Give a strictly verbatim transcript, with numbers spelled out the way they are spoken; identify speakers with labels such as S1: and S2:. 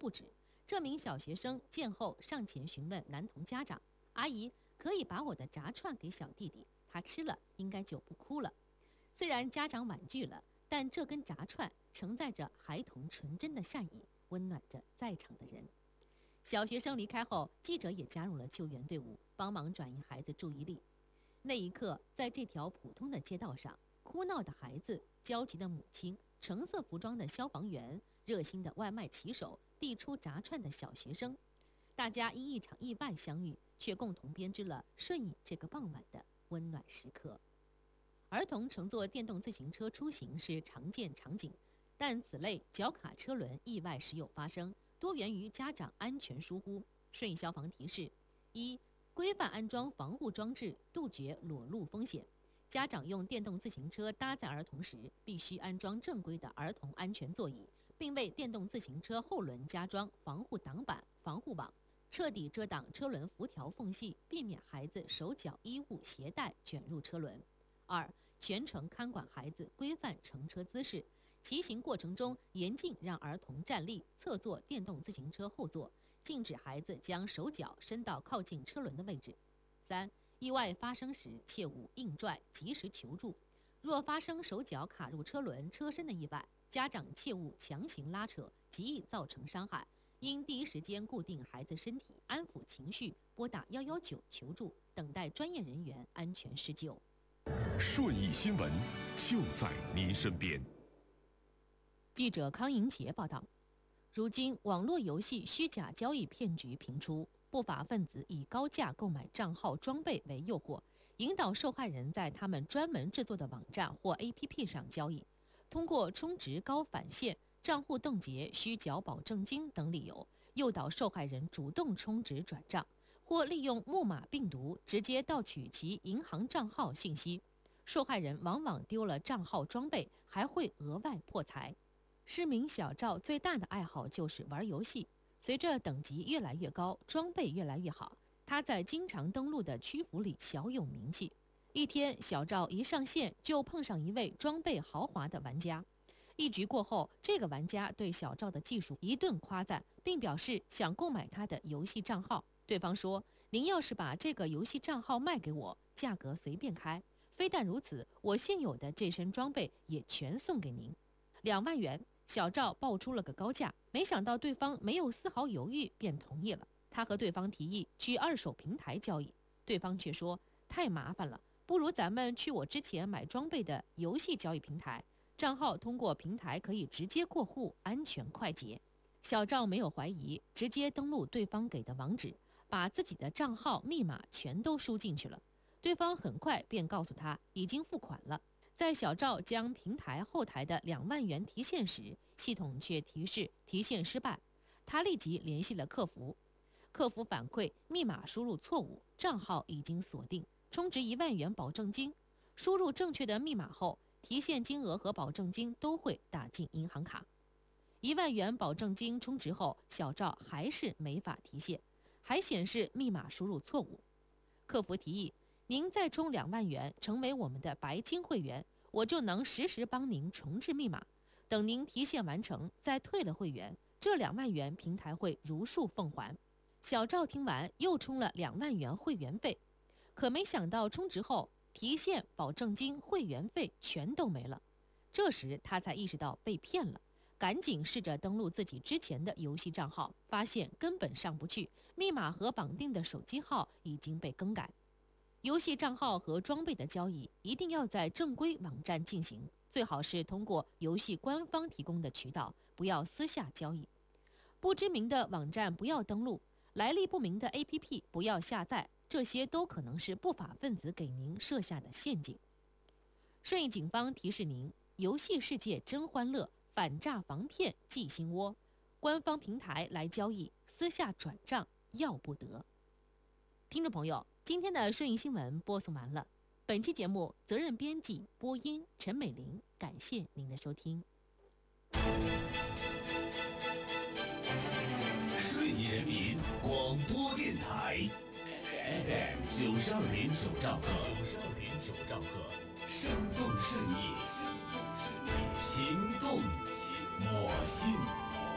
S1: 不止。这名小学生见后上前询问男童家长：“阿姨，可以把我的炸串给小弟弟，他吃了应该就不哭了。”虽然家长婉拒了，但这根炸串承载着孩童纯真的善意，温暖着在场的人。小学生离开后，记者也加入了救援队伍，帮忙转移孩子注意力。那一刻，在这条普通的街道上，哭闹的孩子、焦急的母亲、橙色服装的消防员、热心的外卖骑手、递出炸串的小学生，大家因一场意外相遇，却共同编织了顺义这个傍晚的温暖时刻。儿童乘坐电动自行车出行是常见场景，但此类脚卡车轮意外时有发生，多源于家长安全疏忽。顺义消防提示：一、规范安装防护装置，杜绝裸露风险。家长用电动自行车搭载儿童时，必须安装正规的儿童安全座椅，并为电动自行车后轮加装防护挡板、防护网，彻底遮挡车轮辐条缝隙，避免孩子手脚衣物携带卷入车轮。二、全程看管孩子规范乘车姿势，骑行过程中严禁让儿童站立、侧坐电动自行车后座，禁止孩子将手脚伸到靠近车轮的位置。三、意外发生时切勿硬拽，及时求助。若发生手脚卡入车轮、车身的意外，家长切勿强行拉扯，极易造成伤害。应第一时间固定孩子身体，安抚情绪，拨打一一九求助，等待专业人员安全施救。
S2: 顺义新闻就在您身边。
S1: 记者康莹杰报道，如今网络游戏虚假交易骗局频出，不法分子以高价购买账号装备为诱惑，引导受害人在他们专门制作的网站或 A P P 上交易，通过充值高返现、账户冻结、虚缴保证金等理由，诱导受害人主动充值转账，或利用木马病毒直接盗取其银行账号信息。受害人往往丢了账号装备，还会额外破财。市民小赵最大的爱好就是玩游戏，随着等级越来越高，装备越来越好，他在经常登录的区服里小有名气。一天，小赵一上线就碰上一位装备豪华的玩家。一局过后，这个玩家对小赵的技术一顿夸赞，并表示想购买他的游戏账号。对方说：“您要是把这个游戏账号卖给我，价格随便开。非但如此，我现有的这身装备也全送给您。”两万元，小赵报出了个高价，没想到对方没有丝毫犹豫便同意了。他和对方提议去二手平台交易，对方却说太麻烦了，不如咱们去我之前买装备的游戏交易平台，账号通过平台可以直接过户，安全快捷。小赵没有怀疑，直接登录对方给的网址，把自己的账号密码全都输进去了。对方很快便告诉他已经付款了。在小赵将平台后台的两万元提现时，系统却提示提现失败。他立即联系了客服，客服反馈密码输入错误，账号已经锁定，充值一万元保证金。输入正确的密码后，提现金额和保证金都会打进银行卡。一万元保证金充值后，小赵还是没法提现，还显示密码输入错误。客服提议，您再充两万元成为我们的白金会员，我就能实时帮您重置密码，等您提现完成再退了会员，这两万元平台会如数奉还。小赵听完又充了两万元会员费，可没想到充值后提现、保证金、会员费全都没了。这时他才意识到被骗了，赶紧试着登录自己之前的游戏账号，发现根本上不去，密码和绑定的手机号已经被更改。游戏账号和装备的交易一定要在正规网站进行，最好是通过游戏官方提供的渠道，不要私下交易。不知名的网站不要登录，来历不明的 A P P 不要下载，这些都可能是不法分子给您设下的陷阱。顺义警方提示您，游戏世界真欢乐，反诈防骗记心窝，官方平台来交易，私下转账要不得。听众朋友，今天的顺义新闻播送完了，本期节目责任编辑播音陈美玲，感谢您的收听。
S3: 顺义人民广播电台 F M 九十二点九兆赫，九十二点九兆赫，生动顺义，情动我心。